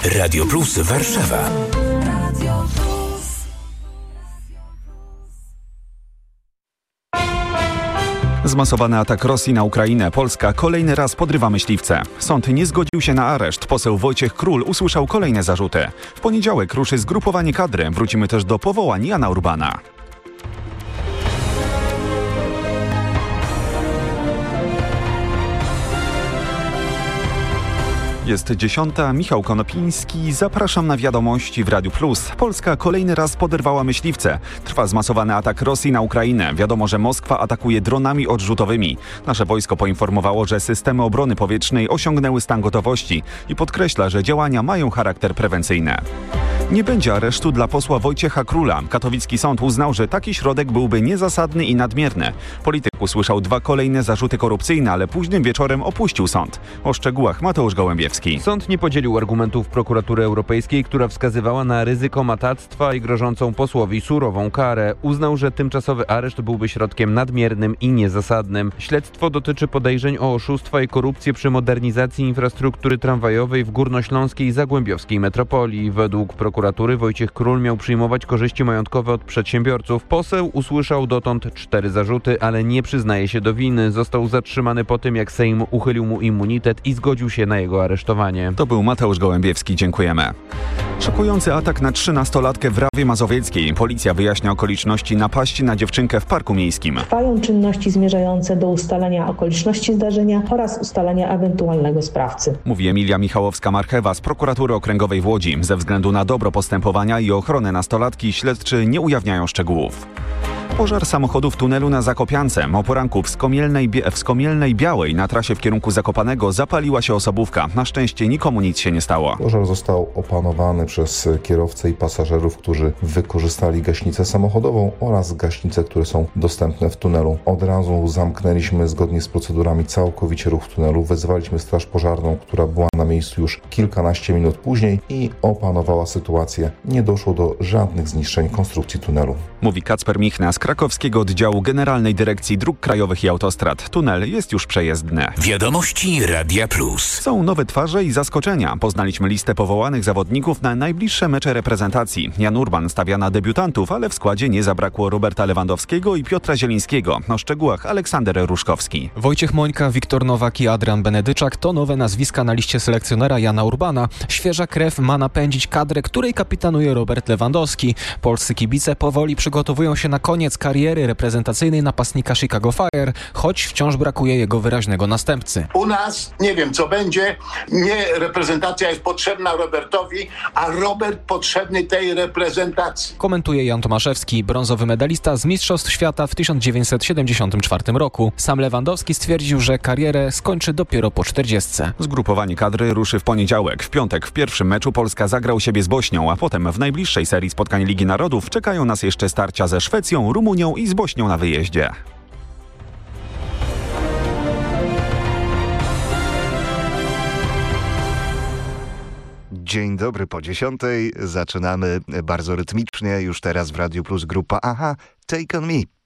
Radio Plus Warszawa. Zmasowany atak Rosji na Ukrainę. Polska kolejny raz podrywa myśliwce. Sąd nie zgodził się na areszt. Poseł Wojciech Król usłyszał kolejne zarzuty. W poniedziałek ruszy zgrupowanie kadry. Wrócimy też do powołań Jana Urbana. Jest 10. Michał Konopiński. Zapraszam na wiadomości w Radiu Plus. Polska kolejny raz poderwała myśliwce. Trwa zmasowany atak Rosji na Ukrainę. Wiadomo, że Moskwa atakuje dronami odrzutowymi. Nasze wojsko poinformowało, że systemy obrony powietrznej osiągnęły stan gotowości i podkreśla, że działania mają charakter prewencyjny. Nie będzie aresztu dla posła Wojciecha Króla. Katowicki sąd uznał, że taki środek byłby niezasadny i nadmierny. Polityk usłyszał 2 kolejne zarzuty korupcyjne, ale późnym wieczorem opuścił sąd. O szczegółach Mateusz Gołębiewski. Sąd nie podzielił argumentów prokuratury europejskiej, która wskazywała na ryzyko matactwa i grożącą posłowi surową karę. Uznał, że tymczasowy areszt byłby środkiem nadmiernym i niezasadnym. Śledztwo dotyczy podejrzeń o oszustwa i korupcję przy modernizacji infrastruktury tramwajowej w górnośląskiej i zagłębiowskiej metropolii. Według prokuratury Wojciech Król miał przyjmować korzyści majątkowe od przedsiębiorców. Poseł usłyszał dotąd 4 zarzuty, ale nie przyznaje się do winy. Został zatrzymany po tym, jak Sejm uchylił mu immunitet i zgodził się na jego aresztowanie. To był Mateusz Gołębiewski. Dziękujemy. Szokujący atak na 13-latkę w Rawie Mazowieckiej. Policja wyjaśnia okoliczności napaści na dziewczynkę w parku miejskim. Trwają czynności zmierzające do ustalenia okoliczności zdarzenia oraz ustalenia ewentualnego sprawcy. Mówi Emilia Michałowska-Marchewa z Prokuratury Okręgowej w Łodzi. Ze względu na dobro postępowania i ochronę nastolatki śledczy nie ujawniają szczegółów. Pożar samochodu w tunelu na Zakopiance. O poranku w Skomielnej Białej na trasie w kierunku Zakopanego zapaliła się osobówka. Na szczęście nikomu nic się nie stało. Pożar został opanowany przez kierowcę i pasażerów, którzy wykorzystali gaśnicę samochodową oraz gaśnice, które są dostępne w tunelu. Od razu zamknęliśmy zgodnie z procedurami całkowicie ruch w tunelu. Wezwaliśmy straż pożarną, która była na miejscu już kilkanaście minut później i opanowała sytuację. Nie doszło do żadnych zniszczeń konstrukcji tunelu. Mówi Kacper Michna z Krakowskiego Oddziału Generalnej Dyrekcji Dróg Krajowych i Autostrad. Tunel jest już przejezdny. Wiadomości Radia Plus. Są nowe twarze i zaskoczenia. Poznaliśmy listę powołanych zawodników na najbliższe mecze reprezentacji. Jan Urban stawia na debiutantów, ale w składzie nie zabrakło Roberta Lewandowskiego i Piotra Zielińskiego. O szczegółach Aleksander Ruszkowski. Wojciech Mońka, Wiktor Nowak i Adrian Benedyczak to nowe nazwiska na liście selekcjonera Jana Urbana. Świeża krew ma napędzić kadrę, której kapitanuje Robert Lewandowski. Polscy kibice powoli przygotowują się na koniec kariery reprezentacyjnej napastnika Chicago Fire, choć wciąż brakuje jego wyraźnego następcy. U nas nie wiem co będzie, nie reprezentacja jest potrzebna Robertowi, a Robert potrzebny tej reprezentacji. Komentuje Jan Tomaszewski, brązowy medalista z Mistrzostw Świata w 1974 roku. Sam Lewandowski stwierdził, że karierę skończy dopiero po 40. Zgrupowanie kadry ruszy w poniedziałek. W piątek w pierwszym meczu Polska zagra u siebie z Bośnią, a potem w najbliższej serii spotkań Ligi Narodów czekają nas jeszcze starcia ze Szwecją, Rumunią i z Bośnią na wyjeździe. Dzień dobry po 10:00. Zaczynamy bardzo rytmicznie. Już teraz w Radiu Plus grupa Aha, Take On Me.